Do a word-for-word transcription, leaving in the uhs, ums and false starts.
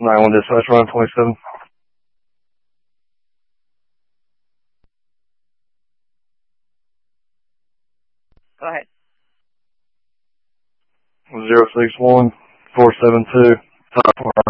nine one dispatch, run twenty-seven. Go ahead. zero six one, four seven two, five four nine.